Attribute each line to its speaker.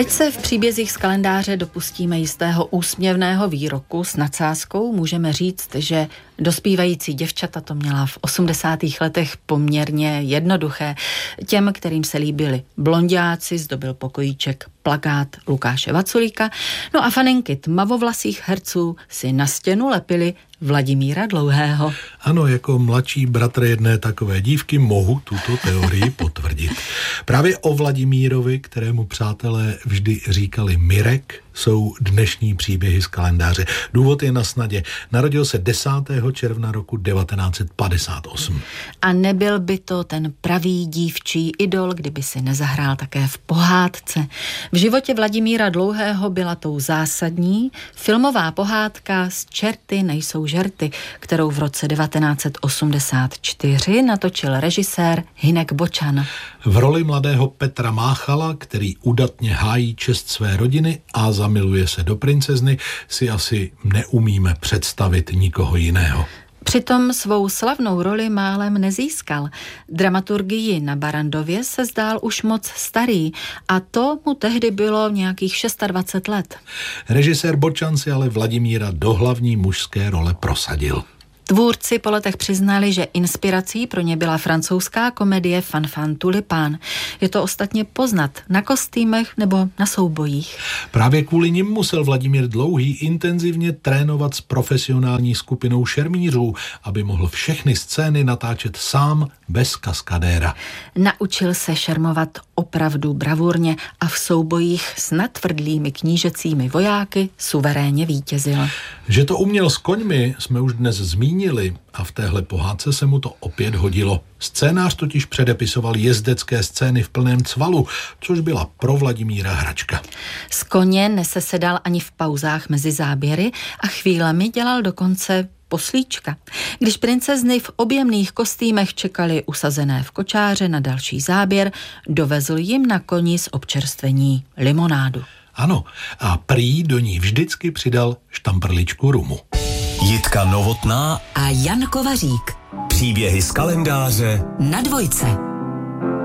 Speaker 1: Teď se v příbězích z kalendáře dopustíme jistého úsměvného výroku s nadsázkou. Můžeme říct, že dospívající děvčata to měla v 80. letech poměrně jednoduché. Těm, kterým se líbili blonďáci, zdobil pokojíček plakát Lukáše Vaculíka, no a faninky tmavovlasých herců si na stěnu lepili Vladimíra Dlouhého.
Speaker 2: Ano, jako mladší bratr jedné takové dívky mohu tuto teorii potvrdit. Právě o Vladimírovi, kterému přátelé vždy říkali Mirek, jsou dnešní příběhy z kalendáře. Důvod je na snadě. Narodil se 10. června roku 1958.
Speaker 1: A nebyl by to ten pravý dívčí idol, kdyby si nezahrál také v pohádce. V životě Vladimíra Dlouhého byla tou zásadní filmová pohádka Z čerty nejsou žerty, kterou v roce 1984 natočil režisér Hynek Bočan.
Speaker 2: V roli mladého Petra Máchala, který udatně hájí čest své rodiny a zamiluje se do princezny, si asi neumíme představit nikoho jiného.
Speaker 1: Přitom svou slavnou roli málem nezískal. Dramaturgii na Barrandově se zdál už moc starý a to mu tehdy bylo nějakých 26 let.
Speaker 2: Režisér Bočan si ale Vladimíra do hlavní mužské role prosadil.
Speaker 1: Tvůrci po letech přiznali, že inspirací pro ně byla francouzská komedie Fanfan Tulipán. Je to ostatně poznat na kostýmech nebo na soubojích.
Speaker 2: Právě kvůli nim musel Vladimír Dlouhý intenzivně trénovat s profesionální skupinou šermířů, aby mohl všechny scény natáčet sám bez kaskadéra.
Speaker 1: Naučil se šermovat opravdu bravurně a v soubojích s natvrdlými knížecími vojáky suverénně vítězil.
Speaker 2: Že to uměl s koňmi, jsme už dnes zmínili a v téhle pohádce se mu to opět hodilo. Scénář totiž předepisoval jezdecké scény v plném cvalu, což byla pro Vladimíra hračka.
Speaker 1: Z koně nesesedal ani v pauzách mezi záběry a chvílemi dělal dokonce poslíčka. Když princezny v objemných kostýmech čekali usazené v kočáře na další záběr, dovezl jim na koni z občerstvení limonádu.
Speaker 2: Ano, a prý do ní vždycky přidal štamprličku rumu.
Speaker 3: Jitka Novotná a Jan Kovařík. Příběhy z kalendáře na Dvojce.